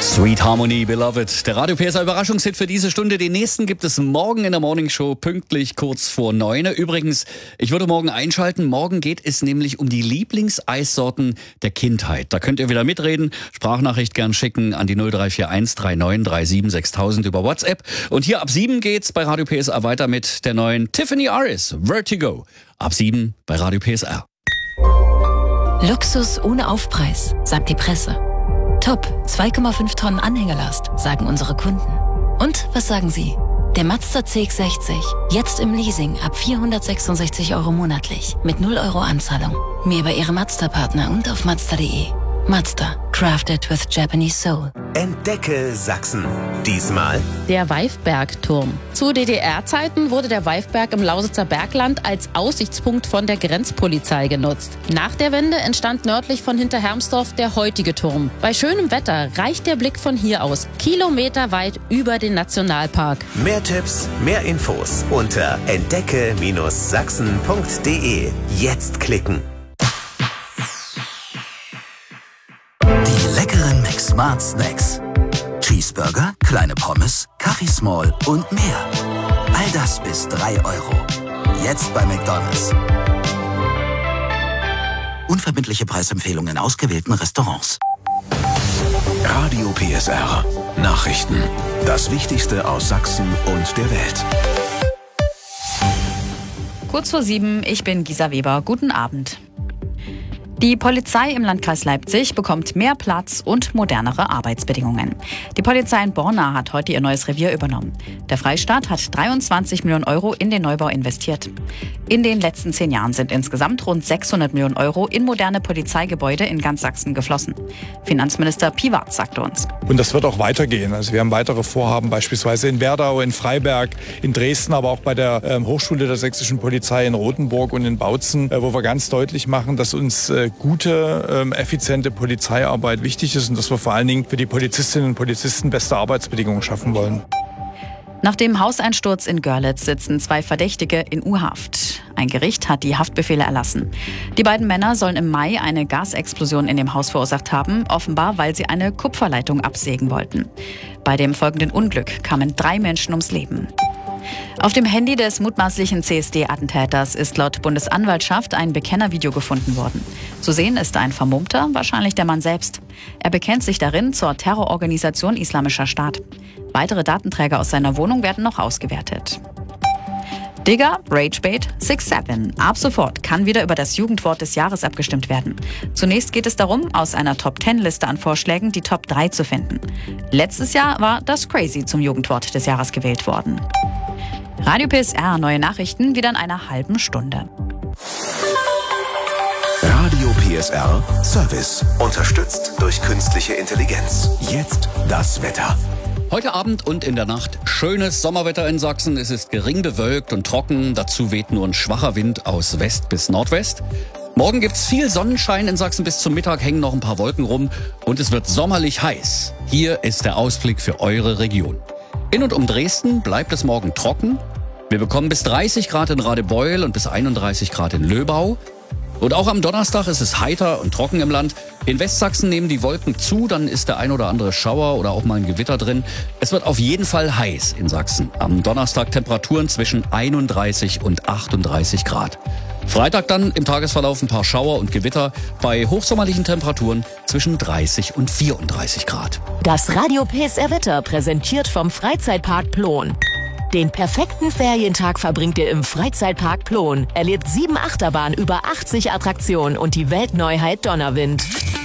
Sweet Harmony, Beloved. Der Radio PSR Überraschungshit für diese Stunde. Den nächsten gibt es morgen in der Morning Show, pünktlich kurz vor 9. Übrigens, ich würde morgen einschalten. Morgen geht es nämlich um die Lieblingseissorten der Kindheit. Da könnt ihr wieder mitreden. Sprachnachricht gern schicken an die 0341 39 37 6000 über WhatsApp. Und hier ab 7 geht's bei Radio PSR weiter mit der neuen Tiffany Aris, Vertigo. Ab 7 bei Radio PSR. Luxus ohne Aufpreis, sagt die Presse. Top, 2,5 Tonnen Anhängerlast, sagen unsere Kunden. Und was sagen Sie? Der Mazda CX-60, jetzt im Leasing ab 466 € monatlich, mit 0 € Anzahlung. Mehr bei Ihrem Mazda-Partner und auf Mazda.de. Mazda, crafted with Japanese soul. Entdecke Sachsen. Diesmal der Weifbergturm. Zu DDR-Zeiten wurde der Weifberg im Lausitzer Bergland als Aussichtspunkt von der Grenzpolizei genutzt. Nach der Wende entstand nördlich von Hinterhermsdorf der heutige Turm. Bei schönem Wetter reicht der Blick von hier aus kilometerweit über den Nationalpark. mehr Tipps, mehr Infos unter entdecke-sachsen.de. Jetzt klicken. Die leckeren McSmart Snacks. Cheeseburger, kleine Pommes, Kaffee Small und mehr. All das bis 3 €. Jetzt bei McDonald's. Unverbindliche Preisempfehlungen in ausgewählten Restaurants. Radio PSR. Nachrichten. Das Wichtigste aus Sachsen und der Welt. Kurz vor 7, ich bin Gisa Weber. Guten Abend. Die Polizei im Landkreis Leipzig bekommt mehr Platz und modernere Arbeitsbedingungen. Die Polizei in Borna hat heute ihr neues Revier übernommen. Der Freistaat hat 23 Millionen € in den Neubau investiert. In den letzten 10 Jahren sind insgesamt rund 600 Millionen € in moderne Polizeigebäude in ganz Sachsen geflossen. Finanzminister Piwat sagte uns. Und das wird auch weitergehen. Also wir haben weitere Vorhaben, beispielsweise in Werdau, in Freiberg, in Dresden, aber auch bei der Hochschule der sächsischen Polizei in Rothenburg und in Bautzen, wo wir ganz deutlich machen, dass uns gute, effiziente Polizeiarbeit wichtig ist und dass wir vor allen Dingen für die Polizistinnen und Polizisten beste Arbeitsbedingungen schaffen wollen. Nach dem Hauseinsturz in Görlitz sitzen 2 Verdächtige in U-Haft. Ein Gericht hat die Haftbefehle erlassen. Die beiden Männer sollen im Mai eine Gasexplosion in dem Haus verursacht haben, offenbar weil sie eine Kupferleitung absägen wollten. Bei dem folgenden Unglück kamen 3 Menschen ums Leben. Auf dem Handy des mutmaßlichen CSD-Attentäters ist laut Bundesanwaltschaft ein Bekennervideo gefunden worden. Zu sehen ist ein Vermummter, wahrscheinlich der Mann selbst. Er bekennt sich darin zur Terrororganisation Islamischer Staat. Weitere Datenträger aus seiner Wohnung werden noch ausgewertet. Digger, Ragebait, 6-7. Ab sofort kann wieder über das Jugendwort des Jahres abgestimmt werden. Zunächst geht es darum, aus einer Top-10-Liste an Vorschlägen die Top 3 zu finden. Letztes Jahr war das Crazy zum Jugendwort des Jahres gewählt worden. Radio PSR, neue Nachrichten wieder in einer halben Stunde. Radio PSR Service. Unterstützt durch künstliche Intelligenz. Jetzt das Wetter. Heute Abend und in der Nacht schönes Sommerwetter in Sachsen. Es ist gering bewölkt und trocken. Dazu weht nur ein schwacher Wind aus West bis Nordwest. Morgen gibt's viel Sonnenschein in Sachsen. Bis zum Mittag hängen noch ein paar Wolken rum. Und es wird sommerlich heiß. Hier ist der Ausblick für eure Region. In und um Dresden bleibt es morgen trocken. Wir bekommen bis 30 Grad in Radebeul und bis 31 Grad in Löbau. Und auch am Donnerstag ist es heiter und trocken im Land. In Westsachsen nehmen die Wolken zu, dann ist der ein oder andere Schauer oder auch mal ein Gewitter drin. Es wird auf jeden Fall heiß in Sachsen. Am Donnerstag Temperaturen zwischen 31 und 38 Grad. Freitag dann im Tagesverlauf ein paar Schauer und Gewitter bei hochsommerlichen Temperaturen zwischen 30 und 34 Grad. Das Radio PSR Wetter präsentiert vom Freizeitpark Plon. Den perfekten Ferientag verbringt ihr im Freizeitpark Plon. Erlebt 7 Achterbahnen, über 80 Attraktionen und die Weltneuheit Donnerwind.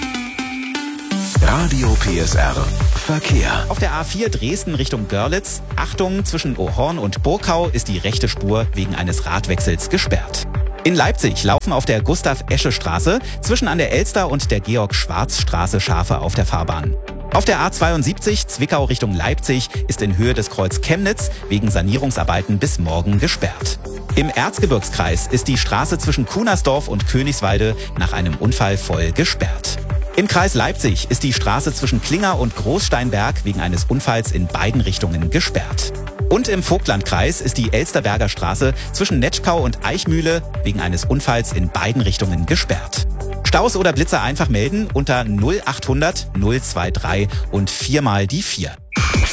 Radio PSR Verkehr. Auf der A4 Dresden Richtung Görlitz. Achtung, zwischen Ohorn und Burkau ist die rechte Spur wegen eines Radwechsels gesperrt. In Leipzig laufen auf der Gustav-Esche-Straße zwischen an der Elster und der Georg-Schwarz-Straße Schafe auf der Fahrbahn. Auf der A72 Zwickau Richtung Leipzig ist in Höhe des Kreuz Chemnitz wegen Sanierungsarbeiten bis morgen gesperrt. Im Erzgebirgskreis ist die Straße zwischen Kunersdorf und Königswalde nach einem Unfall voll gesperrt. Im Kreis Leipzig ist die Straße zwischen Klinger und Großsteinberg wegen eines Unfalls in beiden Richtungen gesperrt. Und im Vogtlandkreis ist die Elsterberger Straße zwischen Netschkau und Eichmühle wegen eines Unfalls in beiden Richtungen gesperrt. Staus oder Blitzer einfach melden unter 0800 023 und 4 mal die 4.